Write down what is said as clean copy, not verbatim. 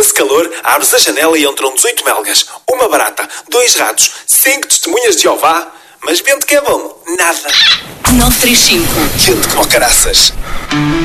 nesse calor, abres a janela e entram 18 melgas, uma barata, 2 ratos, 5 testemunhas de Jeová. Mas vento que é bom, nada. 935. Quente como caraças.